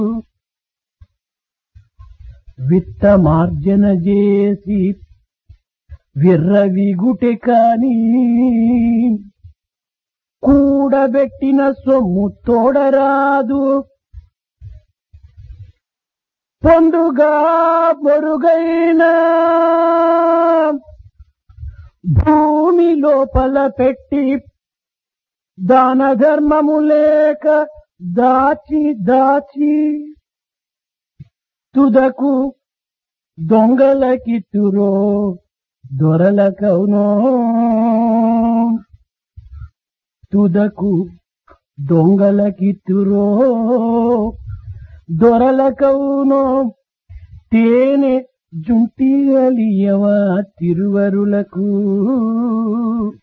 విత్తమార్జన చేసి విర్రవిగుటె కాని కూడబెట్టిన సొమ్ము తోడరాదు. పొందుగా పొరుగైన భూమి లోపల పెట్టి దాన ధర్మము లేక దాచి దాచి తుదకు దొంగలకిత్తురో దొరలకవునో. తుదకు దొంగలకిత్తురో దొరలకవునో. తేనె జుంటిగలియవా తిరువరులకు.